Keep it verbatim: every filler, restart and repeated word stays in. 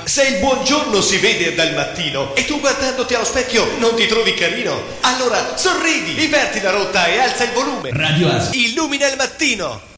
Se il buongiorno si vede dal mattino e tu guardandoti allo specchio non ti trovi carino, allora sorridi, inverti la rotta e alza il volume. Radio As. Illumina il mattino.